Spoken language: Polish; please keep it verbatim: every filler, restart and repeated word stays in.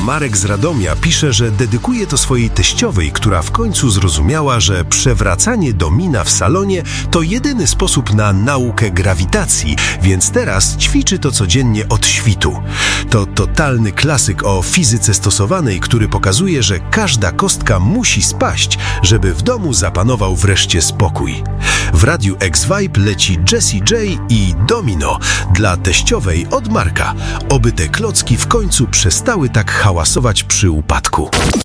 Marek z Radomia pisze, że dedykuje to swojej teściowej, która w końcu zrozumiała, że przewracanie domina w salonie to jedyny sposób na naukę grawitacji, więc teraz ćwiczy to codziennie od świtu. To totalny klasyk o fizyce stosowanej, który pokazuje, że każda kostka musi spaść, żeby w domu zapanował wreszcie spokój. W Radiu X-Vibe leci Jessie J i Domino dla teściowej od Marka, oby te klocki w końcu przestały tak hałasować przy upadku.